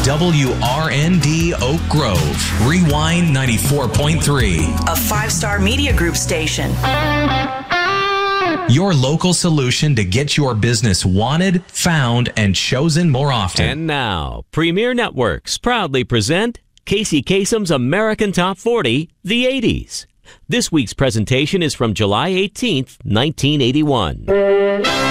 WRND Oak Grove, Rewind 94.3. A 5-star media group station. Your local solution to get your business wanted, found, and chosen more often. And now, Premier Networks proudly present Casey Kasem's American Top 40, the 80s. This week's presentation is from July 18th, 1981.